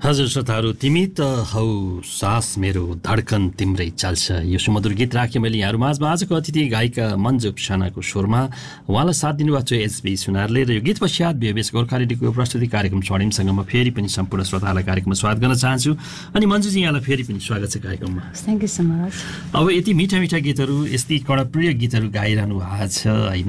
हजुर श्रोताहरू, तिमी त हौ सास मेरो धड्कन तिम्रै चाल्छ, यो सुमधुर गीत राखेँ मैले यहाँहरू माझमा। आजको अतिथि गायिका मन्जु उपसानाको स्वरमा उहाँलाई साथ दिनुभएको छ एसबी सुनारले। र यो गीत पश्चात बेबेस गोर्खा रेडियोको प्रस्तुति कार्यक्रम स्वर्णिमसँग म फेरि पनि सम्पूर्ण श्रोताहरूलाई कार्यक्रममा स्वागत गर्न चाहन्छु। अनि मन्जुजी, यहाँलाई फेरि पनि स्वागत छ कार्यक्रममा। Thank you so much. अब यति मिठा मिठा गीतहरू, यस्तै कर्णप्रिय गीतहरू गाइरहनु भएको छ होइन।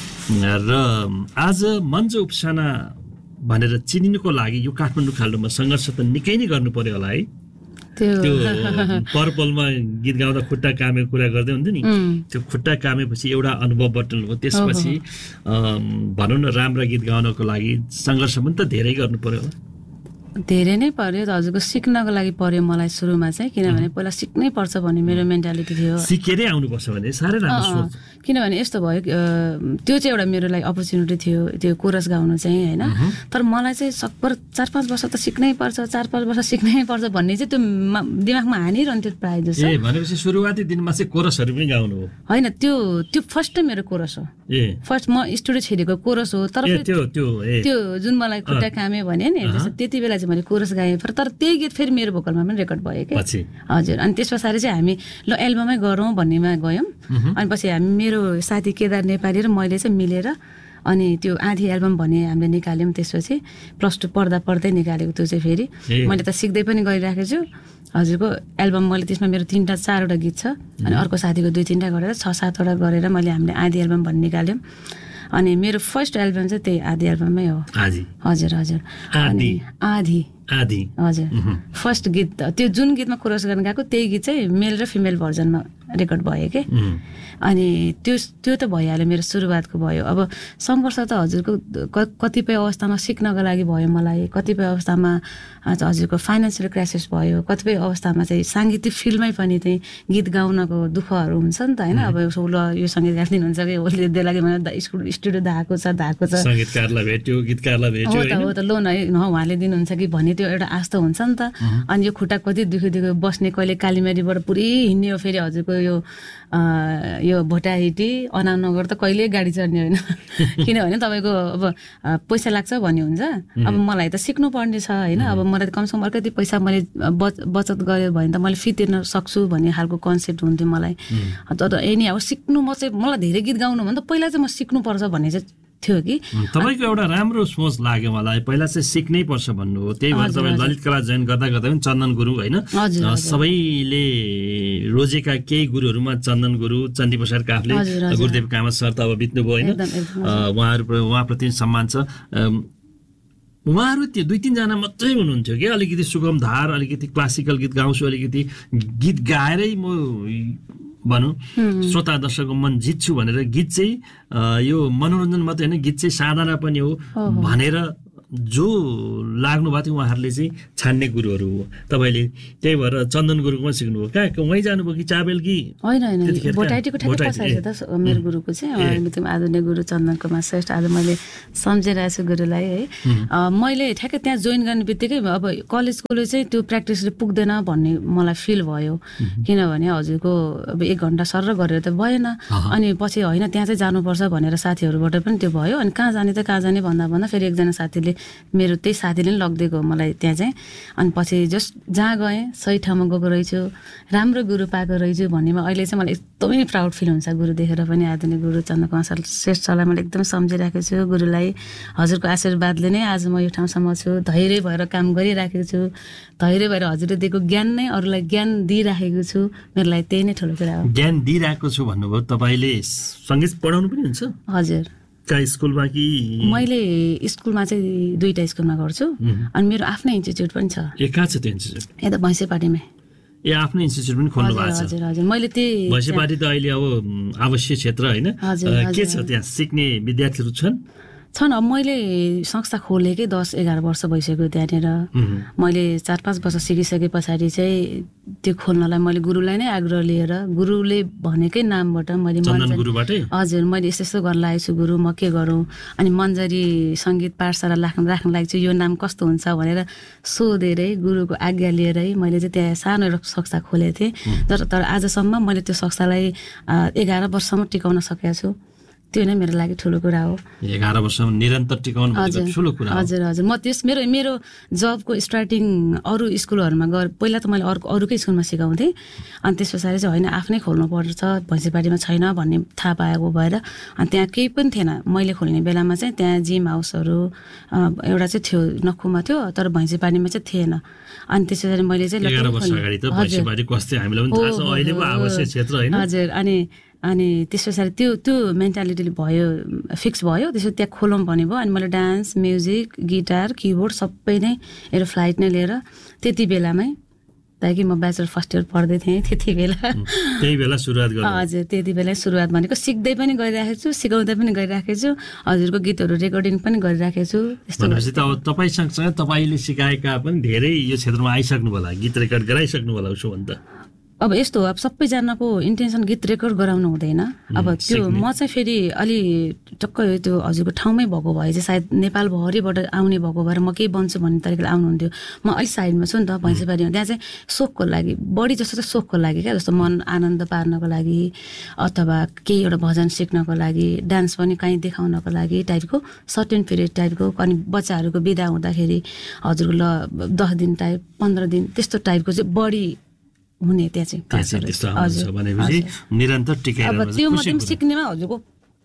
र आज मन्जु उपसाना भनेर चिनिनुको लागि यो काठमाडौँ खाल्डोमा सङ्घर्ष त निकै नै गर्नु पर्यो होला है। त्यो पर्पलमा गीत गाउँदा खुट्टा कामेको कुरा गर्दै हुन्थ्यो नि, त्यो खुट्टा कामेपछि एउटा अनुभव बटुल्नु हो। त्यसपछि भनौँ न, राम्रा गीत गाउनको लागि सङ्घर्ष पनि त धेरै गर्नु पर्यो होला। धेरै नै पर्यो हजुरको, सिक्नको लागि पर्यो मलाई सुरुमा चाहिँ, किनभने पहिला सिक्नै पर्छ भन्ने मेरो मेन्टालिटी थियो। सिकेरै आउनुपर्छ भने साह्रै राम्रो सोच। किनभने यस्तो भयो, त्यो चाहिँ एउटा मेरो लागि अपर्च्युनिटी थियो, त्यो कोरस गाउनु चाहिँ होइन। तर मलाई चाहिँ सकभर 4-5 वर्ष त सिक्नै पर्छ, 4-5 वर्ष सिक्नै पर्छ भन्ने चाहिँ त्यो दिमागमा हानिरहन्थ्यो प्रायः जस्तो। भनेपछि सुरुवाती दिनमा चाहिँ कोरसहरू पनि गाउनु हो? होइन, त्यो फर्स्ट मेरो कोरस हो। फर्स्ट म स्टुडियो छिरेको कोरस हो। तर त्यो जुन मलाई खुट्टा कामे भने नि, त्यति बेला मैले कोरस गाएँ। तर त्यही गीत फेरि मेरो भोकलमा पनि रेकर्ड भयो क्या। हजुर, अनि त्यस पछाडि चाहिँ हामी ल एल्बमै गरौँ भन्नेमा गयौँ। अनि पछि हामी मेरो साथी केदार नेपाली र मैले चाहिँ मिलेर अनि त्यो आधी एल्बम भने हामीले निकाल्यौँ। त्यसपछि +2 पढ्दै निकालेको त्यो चाहिँ फेरि मैले त सिक्दै पनि गरिराखेको छु। हजुरको एल्बम मैले त्यसमा मेरो 3-4वटा गीत छ, अनि अर्को साथीको 2-3टा गरेर 6-7वटा गरेर मैले हामीले आधी एल्बम भन्ने निकाल्यौँ। अनि मेरो फर्स्ट एल्बम चाहिँ त्यही आधी एल्बममै हो। हजुर अनि आधी हजुर फर्स्ट गीत, त्यो जुन गीतमा कोरस गर्न गएको त्यही गीत चाहिँ मेल र फिमेल भर्जनमा रेकर्ड भयो के। अनि त्यो त भइहाल्यो, मेरो सुरुवातको भयो। अब सङ्घर्ष त हजुरको कतिपय अवस्थामा सिक्नको लागि भयो मलाई, कतिपय अवस्थामा हजुरको फाइनेन्सियल क्राइसिस भयो, कतिपय अवस्थामा चाहिँ साङ्गीतिक फिल्डमै पनि चाहिँ गीत गाउनको दुःखहरू हुन्छ नि त होइन। अब ल यो सङ्गीत गाइदिनुहुन्छ कि उसले देलागे भने स्टुडियो धाएको छ सङ्गीतकारलाई भेट्यो, गीतकारलाई भेट्यो, हो त लोन है उहाँले दिनुहुन्छ कि भन्ने त्यो एउटा आश त हुन्छ नि त। अनि यो खुट्टा कति दुखी बस्ने, कहिले कालीमारीबाट पुरै हिँड्ने हो, फेरि हजुरको यो भोटाहिटी अनामनगर त कहिले गाडी चढ्ने होइन। किनभने तपाईँको अब पैसा लाग्छ भन्ने हुन्छ। अब मलाई त सिक्नु पर्ने छ होइन। अब मलाई कमसेकम अलिकति पैसा मैले बचत गरेँ भने त मैले फी तिर्न सक्छु भन्ने खालको कन्सेप्ट हुन्थ्यो मलाई। तर यही अब सिक्नु, म चाहिँ मलाई धेरै गीत गाउनु भन्दा पहिला चाहिँ म सिक्नुपर्छ भन्ने चाहिँ थियो कि। तपाईँको एउटा राम्रो सोच लाग्यो मलाई, पहिला चाहिँ सिक्नै पर्छ भन्नु हो। त्यही भएर तपाईँ ललित कला जोइन गर्दा पनि चन्दन गुरु होइन, सबैले रोजेका केही गुरुहरूमा चन्दन गुरु, चण्डी प्रसाद काफ्ले, गुरुदेव कामत सर त अब बित्नुभयो होइन। उहाँप्रति सम्मान छ। उहाँहरू त्यो 2-3जना मात्रै हुनुहुन्थ्यो कि, अलिकति सुगम धार, अलिकति क्लासिकल गीत गाउँछु, अलिकति गीत गाएरै म भनौँ श्रोता दर्शकको मन जित्छु भनेर गीत चाहिँ यो मनोरञ्जन मात्रै होइन, गीत चाहिँ साधना पनि हो भनेर जो लाग्नु भएको थियो उहाँहरूले चाहिँ छान्ने गुरुहरू हो। तपाईँले त्यही भएर चन्दन गुरुकोमा सिक्नुभयो। कहाँ वहीँ जानुभयो कि चाबेल कि? होइन, भोटाइटीको ठ्याक्कै पछाडि त मेरो गुरुको चाहिँ आदरणीय गुरु चन्दन कुमार श्रेष्ठ। आज मैले सम्झिरहेको छु गुरुलाई है। मैले ठ्याक्कै त्यहाँ जोइन गर्ने बित्तिकै अब कलेजकोले चाहिँ त्यो प्र्याक्टिसले पुग्दैन भन्ने मलाई फिल भयो। किनभने हजुरको अब 1 घन्टा सर गरेर त भएन। अनि पछि होइन त्यहाँ चाहिँ जानुपर्छ भनेर साथीहरूबाट पनि त्यो भयो। अनि कहाँ जाने भन्दा फेरि एकजना साथीले, मेरो त्यही साथीले पनि लगिदिएको मलाई त्यहाँ चाहिँ। अनि पछि जहाँ गएँ सही ठाउँमा गएको रहेछु, राम्रो गुरु पाएको रहेछु भन्नेमा अहिले चाहिँ मलाई एकदमै प्राउड फिल हुन्छ। गुरु देखेर पनि आदरणीय गुरु चन्द्र कुमार श्रेष्ठ सरलाई मैले एकदम सम्झिराखेको छु। गुरुलाई हजुरको आशीर्वादले नै आज म यो ठाउँसम्म छु। धैर्य भएर काम गरिराखेको छु, धैर्य भएर हजुरले दिएको ज्ञान नै अरूलाई ज्ञान दिइराखेको छु। मेरो लागि त्यही नै ठुलो कुरा हो। ज्ञान दिइरहेको छु भन्नुभयो, तपाईँले सङ्गीत पढाउनु पनि हुन्छ? हजुर। स्कुलमा कि? मैले स्कुलमा चाहिँ 2टा स्कुलमा गर्छु, अनि मेरो आफ्नै इन्स्टिच्युट पनि छ। कहाँ छ त्यो इन्स्टिच्युट? यता भैँसेपाटीमै। आफ्नो इन्स्टिच्युट पनि खोल्नु भएको छ? हजुर। मैले त्यही भैँसेपाटी त अहिले अब आवश्यक क्षेत्र होइन, के छ त्यहाँ सिक्ने विद्यार्थीहरू छन्? अब मैले संस्था खोलेकै 10-11 वर्ष भइसक्यो त्यहाँनिर। मैले 4-5 वर्ष सिकिसके पछाडि चाहिँ त्यो खोल्नलाई मैले गुरुलाई नै आग्रह लिएर, गुरुले भनेकै नामबाट मैले हजुर मैले यस्तो गर्न लागेको छु गुरु, म के गरौँ? अनि मन्जरी सङ्गीत पाठशाला राख्न लागेको छु, यो नाम कस्तो हुन्छ भनेर सोधेरै गुरुको आज्ञा लिएरै मैले चाहिँ त्यहाँ सानो एउटा संस्था खोलेको थिएँ। तर आजसम्म मैले त्यो संस्थालाई 11 वर्षसम्म टिकाउन सकेको छु। त्यो नै मेरो लागि ठुलो कुरा हो। 11 वर्षमा निरन्तर टिकाउनु भनेको ठुलो कुरा हो। हजुर हजुर, म मेरो जबको स्टार्टिङ अरू स्कुलहरूमा गएर पहिला त मैले अरूकै स्कुलमा सिकाउँथेँ, अनि त्यस पछाडि चाहिँ होइन आफ्नै खोल्नु पर्छ, भैँसीपाटीमा छैन भन्ने थाहा पाएको भएर अनि त्यहाँ केही पनि थिएन। मैले खोल्ने बेलामा चाहिँ त्यहाँ जिम हाउसहरू एउटा चाहिँ थियो, नक्खुमा थियो, तर भैँसीपाटीमा चाहिँ थिएन। अनि त्यस पछाडि मैले चाहिँ 11 वर्ष अगाडि त भैँसीपाटी कस्तो हामीलाई पनि थाहा छ, अहिलेको आवश्यक क्षेत्र होइन। हजुर, अनि त्यस पछाडि त्यो मेन्टालिटीले भयो, फिक्स भयो। त्यसो त्यहाँ खोलौँ भन्ने भयो। अनि मैले डान्स, म्युजिक, गिटार, किबोर्ड सबै नै एउटा फ्लाइट नै लिएर त्यति बेलामै, ताकि म ब्याचलर फर्स्ट इयर पढ्दै थिएँ त्यति बेला, त्यही बेला सुरुवात गर्नु। हजुर, त्यति बेला सुरुवात भनेको सिक्दै पनि गरिराखेको छु, सिकाउँदै पनि गरिराखेको छु, हजुरको गीतहरू रेकर्डिङ पनि गरिराखेको छु। भनेपछि त अब तपाईँ सँगसँगै तपाईँले सिकाएका पनि धेरै यो क्षेत्रमा आइसक्नु होला, गीत रेकर्ड गराइसक्नु होला उसो भन्दा। अब यस्तो हो, अब सबैजनाको इन्टेन्सन गीत रेकर्ड गराउनु हुँदैन। अब त्यो म चाहिँ फेरि अलि टक्कै त्यो हजुरको ठाउँमै भएको भए चाहिँ सायद नेपालभरिबाट आउने भएको भएर म केही बन्छु भन्ने तरिकाले आउनुहुन्थ्यो। म अलिक साइडमा छु नि त भैँसीबारीमा, त्यहाँ चाहिँ सोखको लागि, बढी जस्तो चाहिँ सोखको लागि क्या, जस्तो मन आनन्द पार्नको लागि अथवा केही एउटा भजन सिक्नको लागि, डान्स पनि कहीँ देखाउनको लागि टाइपको सर्टेन पिरियड टाइपको। अनि बच्चाहरूको बिदा हुँदाखेरि हजुरको ल 10 दिन टाइप, 15 दिन त्यस्तो टाइपको चाहिँ बढी हुने त्यहाँ चाहिँ भनेपछि निरन्तर टिकाएर। अब त्यो मात्रै सिक्नेमा हजुरको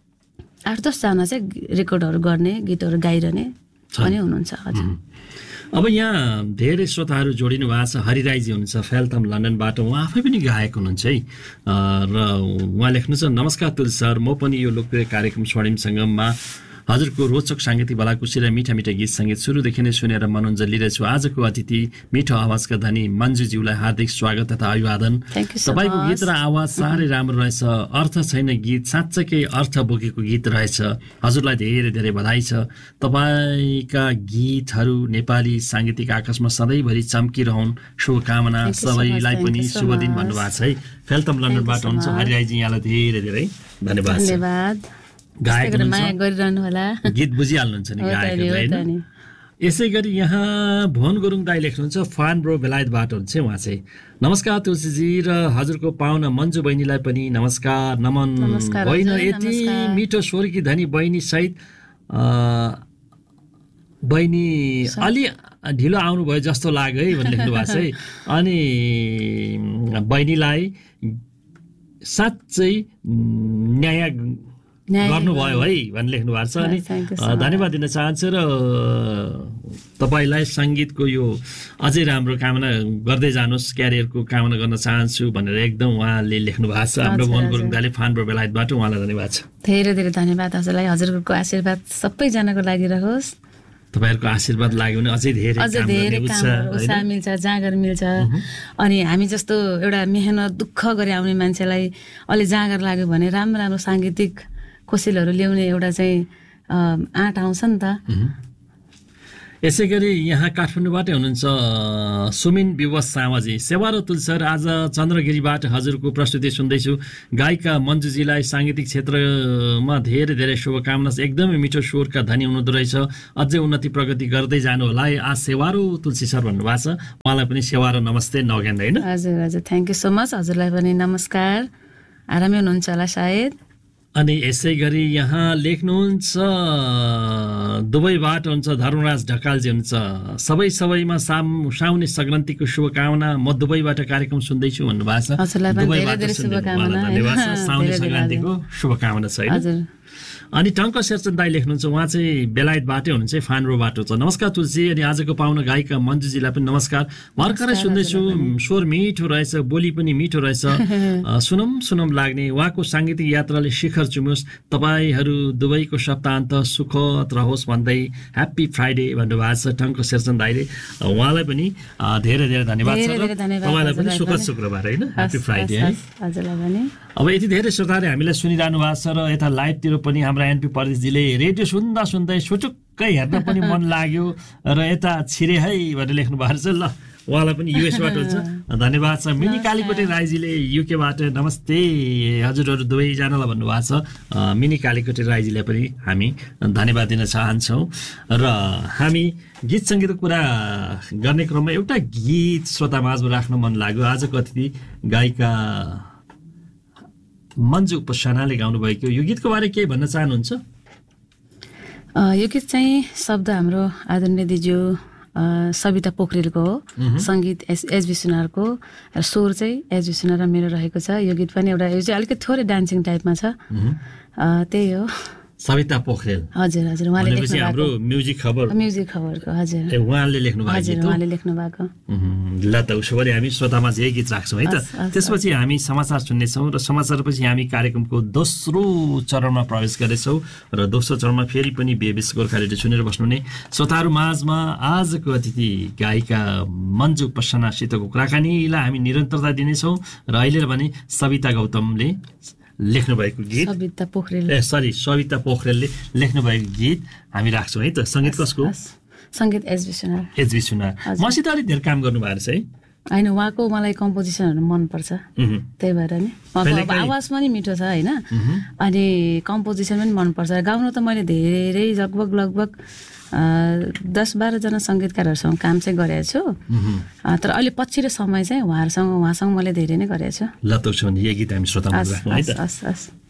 8-10 जना चाहिँ रेकर्डहरू गर्ने, गीतहरू गाइरहने पनि हुनुहुन्छ। हजुर, अब यहाँ धेरै श्रोताहरू जोडिनु भएको छ। हरिराईजी हुनुहुन्छ फेल्थम लन्डनबाट, उहाँ आफै पनि गायक हुनुहुन्छ है, र उहाँ लेख्नुहुन्छ नमस्कार तुलसी सर, म पनि यो लोकप्रिय कार्यक्रम स्वर्णिम सङ्गममा हजुरको रोचक साङ्गीतिक भलाकुसी र मिठा मिठा गीत सङ्गीत सुरुदेखि नै सुनेर मनोरञ्जन लिइरहेछु। आजको अतिथि मिठो आवाजका धनी मन्जुज्यूलाई हार्दिक स्वागत तथा अभिवादन। तपाईँको गीत र आवाज साह्रै राम्रो रहेछ, अर्थ छैन गीत, साँच्चैकै अर्थ बोकेको गीत रहेछ। हजुरलाई धेरै धेरै बधाई छ। तपाईँका गीतहरू नेपाली साङ्गीतिक आकाशमा सधैँभरि चम्किरहन्, शुभकामना। सबैलाई पनि शुभ दिन भन्नुभएको छ है। फेल्थम लन्डनबाट हुन्छ हरिराईजी, यहाँलाई धेरै धेरै धन्यवाद। गायक माया गरिरहनु होला, गीत बुझिहाल्नुहुन्छ नि गायकहरूले हैन। यसै गरी यहाँ भुवन गुरुङ दाई लेख्नुहुन्छ फान ब्रो बेलायतबाट हुन्छ उहाँ चाहिँ। नमस्कार तुलसीजी र हजुरको पाहुना मन्जु बहिनीलाई पनि नमस्कार नमन। होइन यति मिठो स्वरकी धनी बहिनी सहित बहिनी अलि ढिलो आउनुभयो जस्तो लाग्यो है भन्ने लेख्नु भएको छ है। अनि बहिनीलाई साँच्चै न्याय गर्नुभयो है भन्ने लेख्नु भएको छ। अनि धन्यवाद दिन चाहन्छु र तपाईँलाई सङ्गीतको यो अझै राम्रो कामना गर्दै जानुहोस्, क्यारियरको कामना गर्न चाहन्छु भनेर एकदम उहाँले लेख्नु भएको छ। हाम्रो भुवन गुरुङ दाले फानब्रो बेलायतबाट, उहाँलाई धन्यवाद छ। धेरै धेरै धन्यवाद हजुरलाई, हजुरको आशीर्वाद सबैजनाको लागि रहोस्। तपाईँहरूको आशीर्वाद लाग्यो भने अझै धेरै उत्साह मिल्छ, जाँगर मिल्छ। अनि हामी जस्तो एउटा मेहनत दुःख गरी आउने मान्छेलाई अलि जाँगर लाग्यो भने राम्रो राम्रो साङ्गीतिक कोसिलहरू ल्याउने एउटा चाहिँ आँट आउँछ नि त। यसै गरी यहाँ काठमाडौँबाटै हुनुहुन्छ सुमिन विवश सामाजी। सेवा र तुलसी सर, आज चन्द्रगिरीबाट हजुरको प्रस्तुति सुन्दैछु। गायिका मन्जुजीलाई साङ्गीतिक क्षेत्रमा धेरै धेरै शुभकामना। एकदमै मिठो स्वरका धनी हुनुहुँदो रहेछ, अझै उन्नति प्रगति गर्दै जानु होला है। आज सेवा र तुलसी सर भन्नुभएको छ, उहाँलाई पनि सेवा र नमस्ते नगेन्दैन। हजुर हजुर, थ्याङ्क यू सो मच। हजुरलाई पनि नमस्कार, आरामै हुनुहुन्छ होला सायद। अनि यसै गरी यहाँ लेख्नुहुन्छ दुबईबाट हुन्छ धर्मराज ढकालजी हुन्छ, सबैमा साउने सङ्क्रान्तिको शुभकामना। म दुबईबाट कार्यक्रम सुन्दैछु भन्नुभएको छ। साउने सङ्क्रान्तिको शुभकामना छ होइन। अनि टङ्क शेरचन्द दाई लेख्नुहुन्छ, उहाँ चाहिँ बेलायतबाटै हुनुहुन्छ, फानब्रोबाट छ। नमस्कार तुलसी, अनि आजको पाहुना गायिका मन्जुजीलाई पनि नमस्कार। भर्खरै सुन्दैछु, स्वर मिठो रहेछ, बोली पनि मिठो रहेछ, सुनम लाग्ने। उहाँको साङ्गीतिक यात्राले शिखर चुमोस्, तपाईँहरू दुबईको सप्ताहन्त सुखद रहोस् भन्दै ह्याप्पी फ्राइडे भन्नुभएको छ टङ्क शेरचन्द दाईले। उहाँलाई पनि धेरै धेरै धन्यवाद छ। तपाईँलाई पनि सुखद शुक्रबार होइन, ह्याप्पी फ्राइडे है। अब यति धेरै श्रोताले हामीलाई सुनिरहनु भएको छ र यता लाइभतिर पनि हाम्रो एनपी परदेशजीले रेडियो सुन्दा सुन्दै सुटुक्कै हेर्न पनि मन लाग्यो र यता छिरे है भनेर लेख्नु भएको छ। ल उहाँलाई पनि युएसबाट हुन्छ, धन्यवाद छ। मिनी कालीकोटे राईजीले युकेबाट नमस्ते हजुरहरू दुवैजनालाई भन्नुभएको छ। मिनी कालीकोटे राईजीलाई पनि हामी धन्यवाद दिन चाहन्छौँ। र हामी गीत सङ्गीतको कुरा गर्ने क्रममा एउटा गीत श्रोता माझमा राख्न मन लाग्यो। आजको अतिथि गायिका मन्जु उपासनाले गाउनुभएको यो गीतको बारे केही भन्न चाहनुहुन्छ? यो गीत चाहिँ शब्द हाम्रो आदरणीय दिज्यू सविता पोखरेलको हो, सङ्गीत एसबी सुनारको, र स्वर चाहिँ एसबी सुनार र मेरो रहेको छ। यो गीत पनि एउटा यो चाहिँ अलिकति थोरै डान्सिङ टाइपमा छ, त्यही हो। सविता पोखरेल, हजुर हजुर, उहाँले लेख्नु भएको हाम्रो म्युजिक खबरको हजुर उहाँले लेख्नु भएको हजुर उहाँले लेख्नु भएको। ल त उसो भने हामी श्रोतामा चाहिँ यही गीत राख्छौँ है त। त्यसपछि हामी समाचार सुन्नेछौँ र समाचारपछि हामी कार्यक्रमको दोस्रो चरणमा प्रवेश गर्नेछौँ र दोस्रो चरणमा फेरि पनि बेबिस गोर्खा रेडियो सुनेर बस्नुहुने श्रोताहरू माझमा आजको अतिथि गायिका मन्जु उपासनासितको कुराकानीलाई हामी निरन्तरता दिनेछौँ र अहिले भने सविता गौतमले लेख्नु भएको गीत, सविता पोखरेलले लेख्नु भएको गीत हामी राख्छौँ है त। सङ्गीत कसको? सङ्गीत एसबी सुनार। मसित अलिक धेरै काम गर्नु भएको छ है? होइन, उहाँको मलाई कम्पोजिसनहरू मनपर्छ, त्यही भएर नि उहाँको आवाज पनि मिठो छ होइन, अनि कम्पोजिसन पनि मनपर्छ। गाउनु त मैले धेरै लगभग 10-12 जना सङ्गीतकारहरूसँग काम चाहिँ गरेको छु, तर अहिले पछिल्लो समय चाहिँ उहाँसँग मैले धेरै नै गरेको छु। ल त यही गीत हामी श्रोतामा राख्छौँ है त।